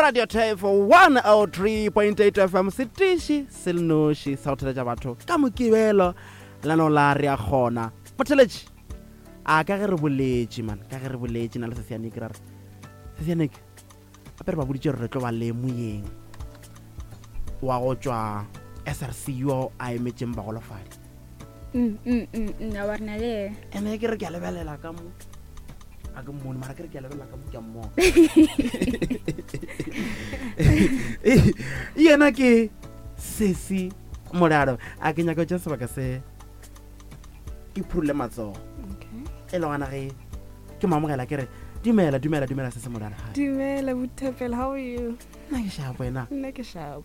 Radio Tefo 103.8 FM setishi silnoshi sa utheletša batho ka mokibelo lano la re a kgona motheletši a ka ge re boletše man ka ge re boletše na le Sesianeke ra re Sesianeke apere ba boditše re tlo ba le moyeng wa go tšwa SRC yo a emetšeng bagolofadi a warna le ene ke re ke a lebelela ka mo a ke mmone mara ke re ke a lebelela ka mo ke a mmoa yena ke Sesi Moraro a ke nyaka tša sebaka se ke phurule matsogo e le gana ge ke mamogela ke re dumela Sesi Moraro Dumela Butapel, how are you? nna ke shapo ena Nna ke sharp.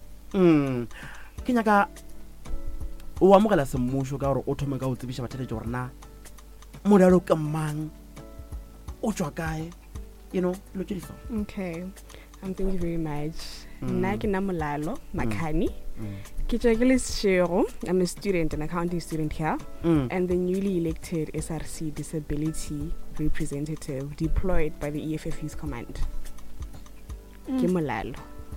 ke nyaka o amogela semmušo ka gore o thome ka go tsebiša batheletše gore na Moraro ke mang o tšwa kae lo tše diso Okay, thank you very much. Nna ke na Molalo Makhani. Ke tšwa ke le Seshego. I'm a student, an accounting student here, and the newly elected SRC disability representative deployed by the EFF Youth Command. Ke Molalo.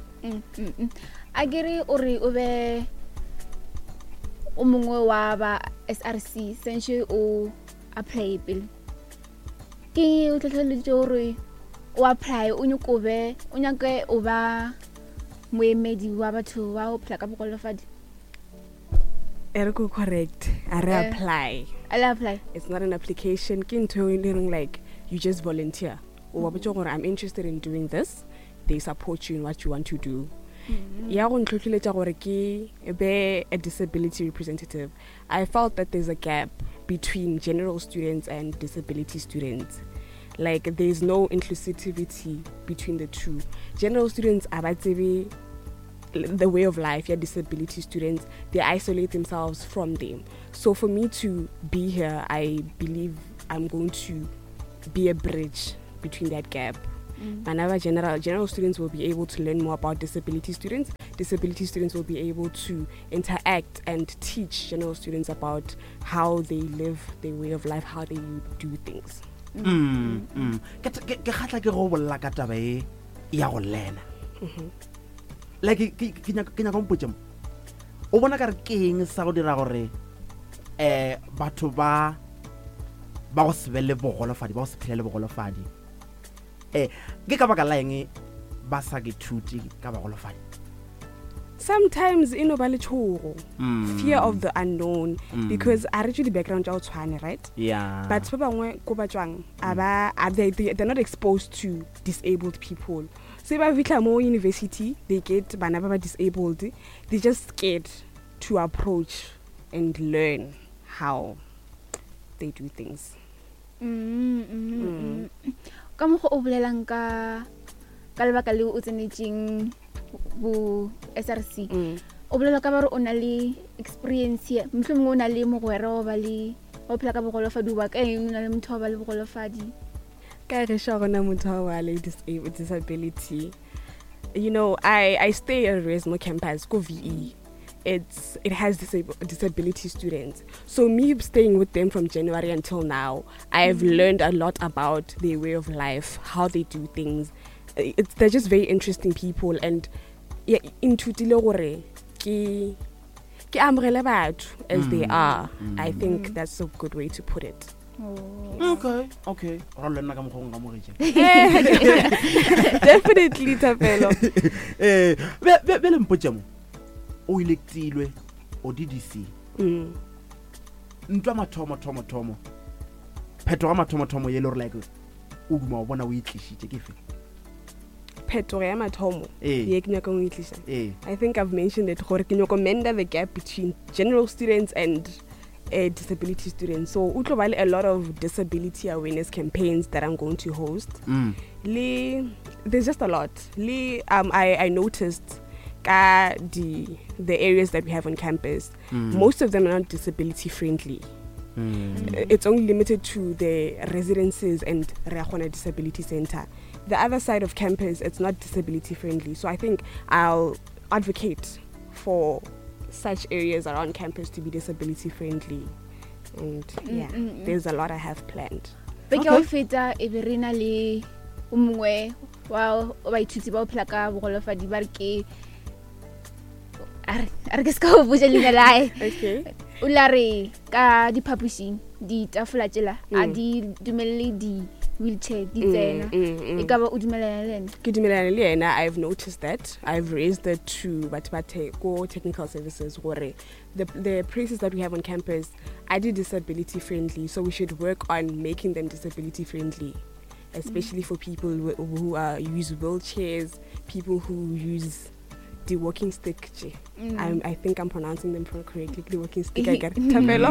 a kere o re o be o mongwe wa ba SRC sense o apply pele ke o tlhatlheletse gore o apply o nyake o ba moemedi wa batho wa o phela ka bogolofadi Ergo correct. I apply. I'll apply. It's not an application. Ke ntho e leng like you just volunteer. O ba botsa gore I'm interested in doing this. They support you in what you want to do. Ya go ntlhotlheletsa gore ke be a disability representative. I felt that there's a gap between general students and disability students. Like there's no inclusivity between the two. General students are the way of life. Yeah, disability students, they isolate themselves from them. So for me to be here, I believe I'm going to be a bridge between that gap. Whenever general students will be able to learn more about disability students will be able to interact and teach general students about how they live their way of life, how they do things. ke kgatla ke go bolla ka taba e ya go lena like ke nyaka mpotse mo o bona ka re ke eng sa go dira gore batho ba go sebele bogolofadi ba go se phele bogolofadi ke ka baka la eng ba sa ke thuti ka bagolofadi Sometimes ba le tšhogo, fear of the unknown, because I read you the background tša o tshwane, right? Yeah. But ba bangwe ko ba tswang they're not exposed to disabled people. So ba vitla mo university, they get bana ba disabled, they're just scared to approach and learn how they do things. ka mo go o bolelang ka lebaka le o tsenetseng bo SRC o bolela ka bare o na le experience ye mohlomong o na le mogwera o ba le o phela ka bogolofadi ba ka eng o na le motho ba le bogolofadi ka re sha gona motho wa le disability. I stay at Resmo campus go VE. It has disability students. So me staying with them from January until now, I've learned a lot about their way of life, how they do things. They're just very interesting people, and intutile gore ke amogele batho as they are. I think that's a good way to put it. Okay ra le nna ka mogong ga mogetše Definitely Tapelo. be le mpotse mo o electilwe o DDC ntwa mathomo pheto ga mathomo ye le gore like o duma o bona o itlišitše ke fe Phetogo ya mathomo ye ke nyaka go itlisha. I think I've mentioned it gore ke nyaka mend the gap between general students and disability students. So utlo ba le a lot of disability awareness campaigns that I'm going to host. There's just a lot. I noticed the areas that we have on campus, most of them are not disability friendly. It's only limited to the residences and Reagona Disability Center. The other side of campus, it's not disability friendly. So I think I'll advocate for such areas around campus to be disability friendly. And there's a lot I have planned. Beke o feta e be rena le o mongwe wa baithuti ba o phela ka bogolofadi ba re ke a re ke ska o botsa leina lae Okay. o la re ka diphaposing ditafola tsela a di dumelele di-wheelchair di tsena e ka ba o dumelana le ena Ke dumelana le yena. I've noticed that. I've raised it to go technical services gore the places that we have on campus are disability friendly, so we should work on making them disability friendly, especially for people who use wheelchairs, people who use the walking stick. I think I'm pronouncing them correctly. The walking stick, I get Thapelo.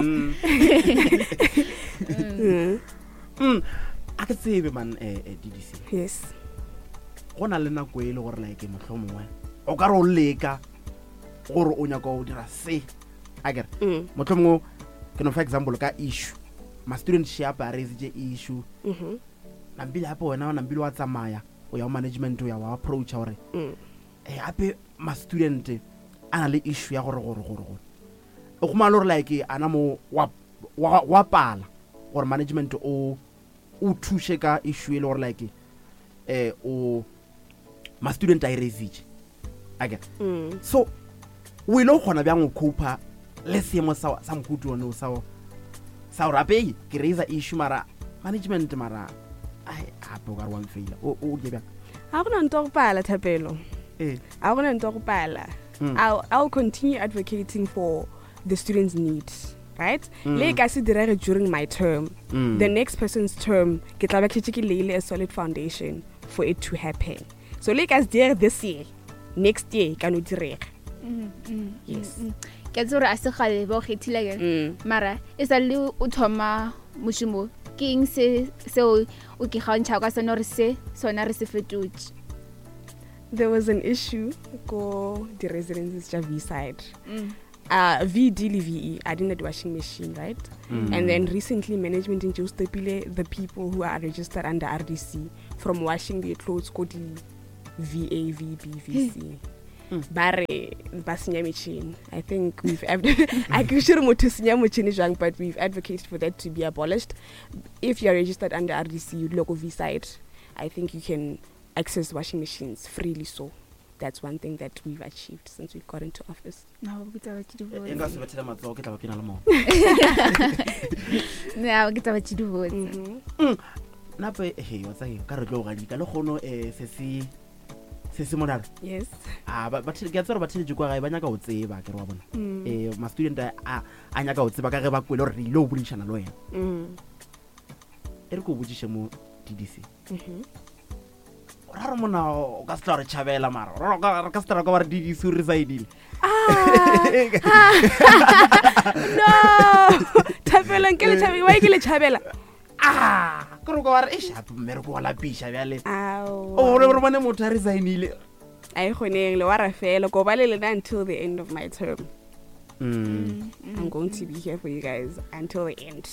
a ke tsebe man DDC Yes. go na le nako e le gore like mohlomongwe o ka re o leka gore o nyaka o dira se a kere mohlomongwe ke no for example ka issue ma student share a raise issue nambile hape wena nambile wa tsamaya o ya management o ya wa approach gore hape ma student ana le issue ya gore o go malo like ana mo wa pala gore management o thushe ka issue le gore like o ma student a raise aga so o ile gona bjang o copa le seemo sa mokhutu one o sa o rape ke raise issue mara management mara ai hape o ka re wa mfeila o ke bjang Ha gona nto go pala Thapelo. Ha gona nto go pala. I'll continue advocating for the students' needs, right? Le ka se direge during my term. The next person's term ke tla ba ke lay a solid foundation for it to happen. So le ka se dire this year, next year ka no direga. Yes. ke tsore a se gale ba o khethile ke mara e sa le o thoma moshimo king se o ke gantšha ka sona re se sona re se fetotse. There was an issue go the residences Javi side. VD le VE, I didn't have washing machine, right? And then recently management in Jostepile, the people who are registered under RDC from washing their clothes go to VA, VB, VC. Bare basinya machine. I think we've but we've advocated for that to be abolished. If you're registered under RDC, you local V side, I think you can access washing machines freely. So that's one thing that we've achieved since we've got into office. No, ke taba tse di botse. Enga se betela matsogo ke tla ba ke na le mo. Na ke taba tse di botse. Nape wa tsa ka re tlo ga di ka le gono se se monana. Yes. Ba ke tsore ba tshile kwa ga ba nyaka o tseba ke re wa bona. Ma student a nyaka o tseba ka ge ba kwele re ile o bulishana lo yena. Ere go botsishe mo DDC. Ra re mona o ka stara chabela mara re ka stara ka ba re DDC re saidile. No. Thapelo nke le chabela, wa ke le chabela. Ka re go ba re e sharp mmere go la pisha bjale. O re bone motho a re sainile. Ai khoneng le wa ra fela go ba le lena until the end of my term. I'm going to be here for you guys until the end.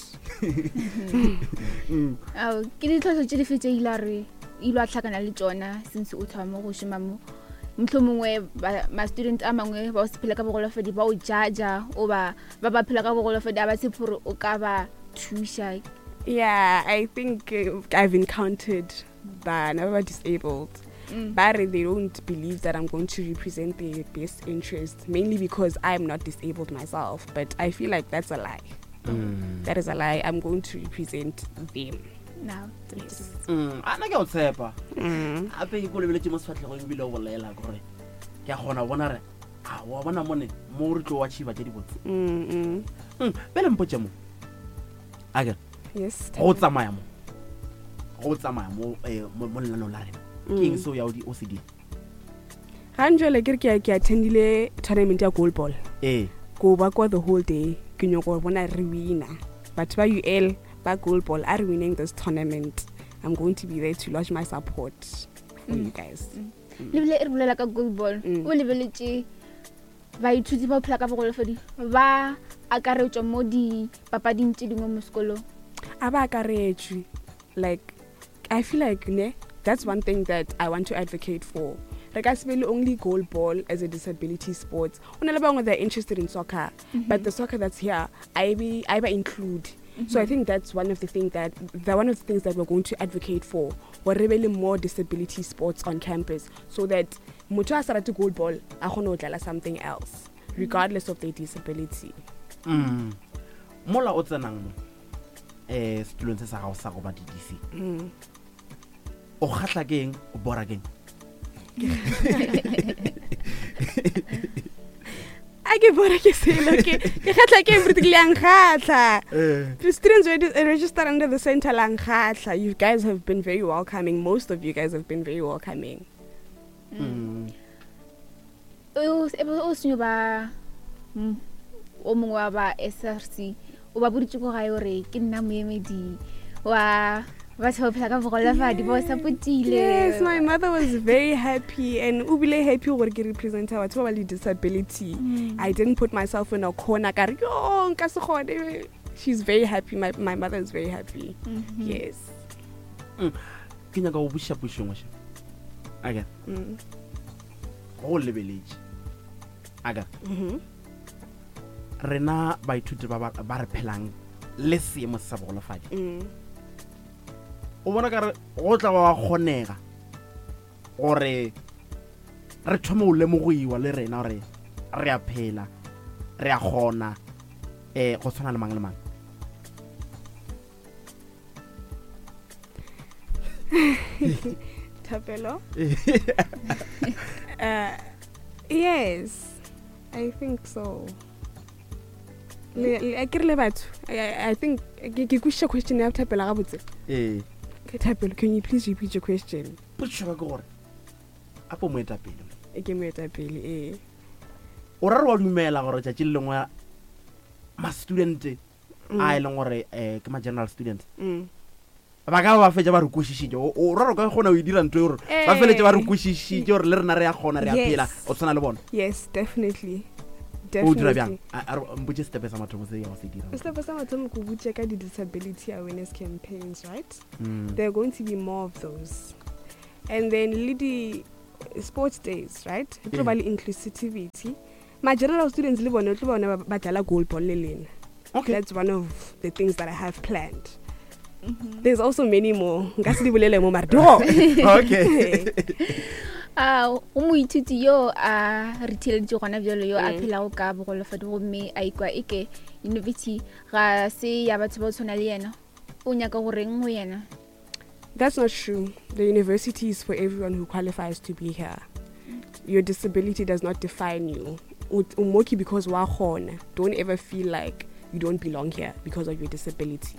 Ke di tlhotso tse di fetse ilare ilo a tlhakana le tsona since o thoma go shima mo mhlomongwe ma student a mangwe ba o sephela ka bogolofedi ba o jaja o ba phela ka bogolofedi a ba tshepore o ka ba thusha. Yeah, I think I've encountered never disabled. But they don't believe that I'm going to represent their best interests, mainly because I'm not disabled myself. But I feel like that's a lie. That is a lie. I'm going to represent them. Now, Yes. Ana ke o tshepa. Ape go lebeletse mo sfatlego e bile o bolela gore ke a gona bona re wa bona mone mo re tlo wa chiba tse di botse. Bele mpotse mo. Aga. Yes. Go tsamaya mo mo lelano la rena. King so ya di OCD. Hanjele ke attendile tournament ya goal ball. Go ba kwa the whole day. Ke nyoko bona re winner. But ba UL ba goal ball are winning this tournament. I'm going to be there to lodge my support for you guys. lebile e bolela ka goal ball o lebeletse ba ithuti ba phela ka bogolofedi ba akaretswa mo di papading tse dingwe mo sekolong. Aba akaretswe. Like I feel like that's one thing that I want to advocate for. Like I spell only goal ball as a disability sport. They're interested in soccer, but the soccer that's here, I include. So I think that's one of the things that we're going to advocate for. We're really more disability sports on campus, so that motho a sa rate goal ball a kgone ho dlala something else, regardless of their disability. Mola o tsenang mo setulong se sa gago sa go ba DDC. O khatla keng o bora keng? I get what I can say. Okay, ke khatla ke everything lang khatla. The students registered under the center lang khatla. You guys have been very welcoming. Most of you guys have been very welcoming. O senyo ba o mongwe wa ba SRC o ba boditse go gae gore ke nna moemedi wa batho ba phela ka bogolafadi ba sapotile. Yes, my mother was very happy, and ubile happy gore ke represent batho ba le disability. I didn't put myself in a corner ka re yo nka se gone. She's very happy. My mother is very happy. Yes. Ke nyaka go busha pushong wa. Aga. Go lebeletse. Aga. Rena ba ithuti ba re phelang le seemo sa bogolafadi. O bona ka re go tla wa kgonega gore re thome o lemogiwa le rena gore re a phela re a gona go tshwana le mang le mang. Thapelo? Yes, I think so. I think ke kushya question ya Thapelo ga botse. Thapelo, can you please repeat your question? Potso ka gore apo moetapele. Ke moetapele O ra re wa dumela gore tša le lengwe ma student a ile gore ke ma general student. Ba ka ba fetša ba re kwešišitše o ra re ka gona o e dira ntwe gore ba feletse ba re kwešišitše gore le rena re ya gona re a phela o tsana le bona. Yes, definitely. O dira bjang a mbotse stepe sa mathomo se ya go se dira. Stepe sa mathomo go botse ka disability awareness campaigns, right? There are going to be more of those. And then the sports days, right? Global inclusivity. My general students live on ba dlala goal ball le lena. Okay. That's one of the things that I have planned. There's also many more. Nka se di bolele mo mardo. Okay. O moithuti yo a ritheleditse gona bjalo yo a phelago ka bogolofadi gomme a ikwa eke university ga se ya batho ba tshwana le yena o nyaka goreng go yena. That's not true. The university is for everyone who qualifies to be here. Your disability does not define you. Umoki because wa gona. Don't ever feel like you don't belong here because of your disability.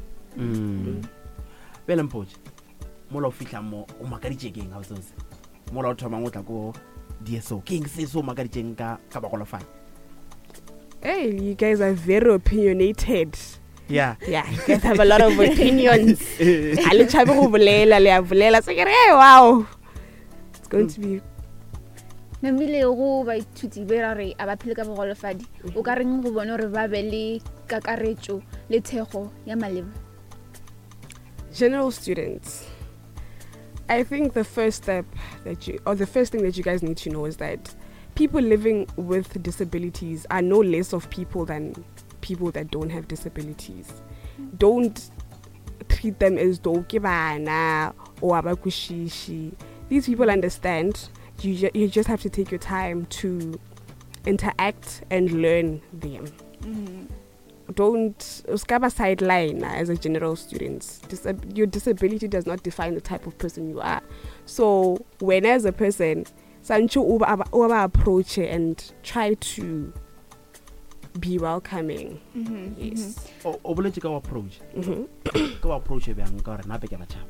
Bela mpoje mola o fihla mo o makaditše keng ga botse mola o thoma ngotla ko DSO keng se so makaditšeng ka bagolofadi. Hey, you guys are very opinionated. Yeah, you guys have a lot of opinions. Ale chabe go bolela le a bolela se ke re wow. It's going to be Namile go ba ithuti be ra re a ba phile ka bogolofadi o ka reng go bona gore ba be le kakaretso le thego ya maleba. General students, I think the first thing that you guys need to know is that people living with disabilities are no less of people than people that don't have disabilities. Don't treat them as though ke bana or abakushishi. These people understand. You just have to take your time to interact and learn them. Don't skaba sideline as a general student. Your disability does not define the type of person you are. So when as a person, Sancho over approach it and try to be welcoming. Yes. O boletse ka approach. Ka approach e bjang ka re na be ke batjha.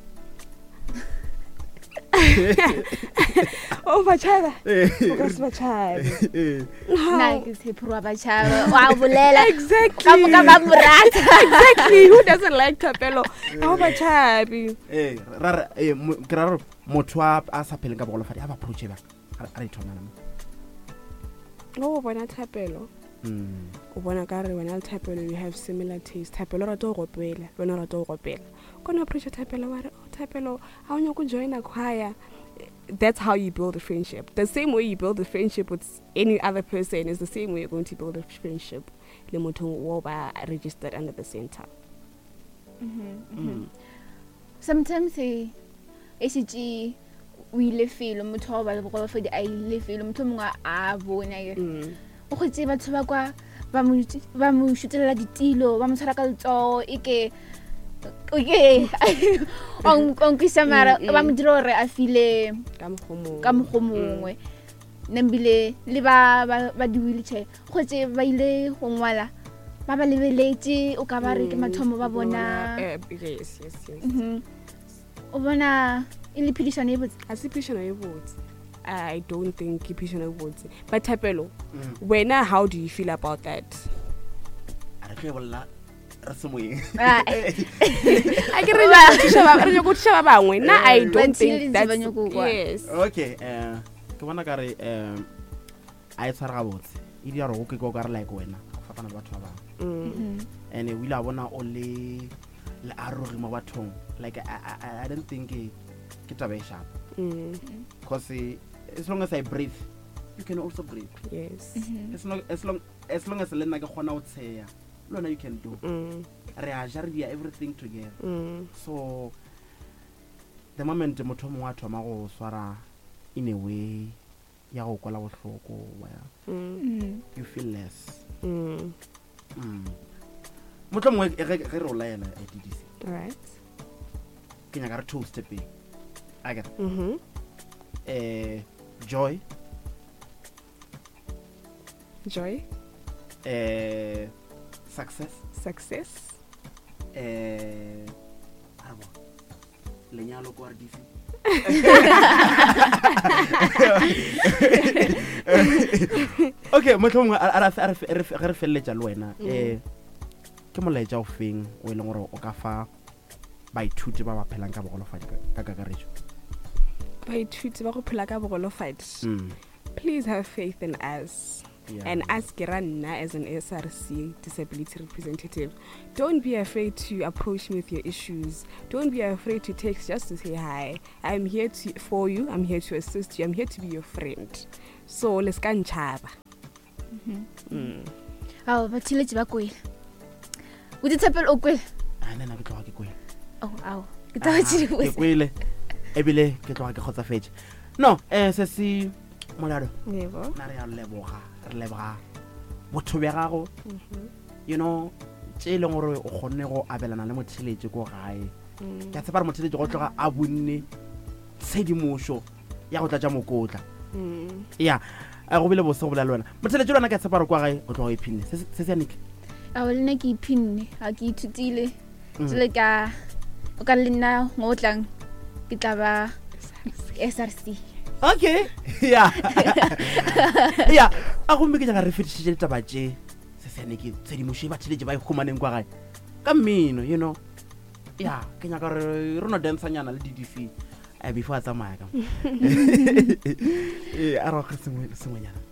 Oh, bachaba. Because bachaba. Na ke tshepurwa bachaba. Wa bolela. Exactly. Exactly. Who doesn't like Thapelo? Oh, bachabi. Rara motho a sa pheleng ka bogolofadi a ba approach ba. A re thona nna. Oh, bona Thapelo. O bona ka re wena Thapelo you have similar taste. Thapelo ra to go pela, bona ra to go pela. Kona approach Thapelo wa re Thapelo ha o nyako join a choir. That's how you build a friendship. The same way you build a friendship with any other person is the same way you're going to build a friendship le motho wo ba registered under the center. Sometimes e setse o ile felo motho wa ba le bogolofedi a ile felo motho mongwe a bona ke o go tse batho ba kwa ba mo shutela ditilo ba mo tshwara ka letsogo eke on kisamara ba mo dira gore a file ka mogomongwe nembile le ba di wheelchair go tse ba ile go ngwala ba ba lebeletse o ka ba re ke mathomo ba bona yes o bona ile phedisano e botse a se phedisano e botse. I don't think ke phedisano e botse, but Thapelo, wena how do you feel about that? Are ke bolla re se moyeng a ke re go tsha ba bangwe na I don't think that's yes. Okay, ke bona ka re a etsa ga botse e di re go ke go ka re like wena go fapana le batho ba bang and we la bona o le arogi mo bathong like I don't think ke tabe sharp because as long as I breathe you can also breathe. Yes. As long as le nna ke gona o tseya lona you can do re a jardia everything together so the moment motho mo wa thoma go swara in a way ya go kola bohloko you feel less motho mo ge re o laela a DDC right ke nya ka re two step I get joy success arbo lenyalo ko RDC okay motho mongwe a re felletsa le wena ke molaetsa o feng o e leng gore o ka fa baithuti ba ba phelang ka bogolofadi ka kakaretso baithuti ba go phela ka bogolofadi please have faith in us. Yeah. And ask Kiranna as an SRC disability representative, don't be afraid to approach me with your issues. Don't be afraid to text just to say hi. I'm here for you. I'm here to assist you. I'm here to be your friend. So let's go and chaba. Oh, but you let me would it happen? Okay. Nna ke tloga ke kwele. Oh. Ke tloga ke kwele. Ebile ke tloga ke khotsa fetše. No, se si molado. Yebo. Na re ya leboga botho be gago you know tse leng gore o kgonne go abelana le motheletše ko gae ke tshepa re motheletše go tloga a bonne tshedimošo ya go tlatša mokotla ya go bile bose go bolela le wena motheletše lona ke tshepa re kwa gae go tloga iphinne se se yanike a le nna ke iphinne ga ke ithutile tsele ka o ka le nna go tlang ke tla ba SRC. Okay. Yeah. Yeah. A go mmeke ja re fetišitše taba tše se sene ke tshedimošo ba tšheletse ba ikhumaneng kwa gae ka mmino you know yeah ke nyaka re rona dansanyana le DDC before a tsamaya ka a re go sengwenyana